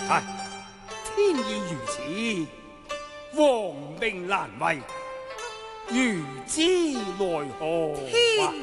唉，天意如此，皇命難違，如之奈何？ 天